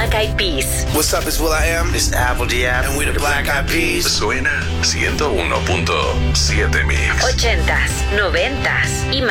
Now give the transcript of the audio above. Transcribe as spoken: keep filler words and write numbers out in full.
Black Eyed Peas. What's up, it's Will I Am. It's Apple Diab. And we're the Black Eyed Peas. Suena ciento uno punto siete Mix. Ochentas, noventas y